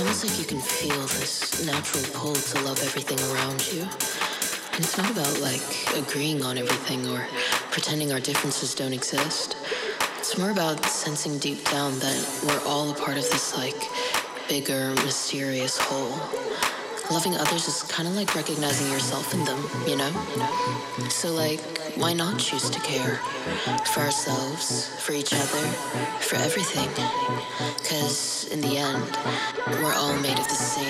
almost like you can feel this natural pull to love everything around you. And it's not about like agreeing on everything or pretending our differences don't exist. It's more about sensing deep down that we're all a part of this like bigger, mysterious whole. Loving others is kind of like recognizing yourself in them, you know? So like, why not choose to care? For ourselves, for each other, for everything. Because in the end, we're all made of the same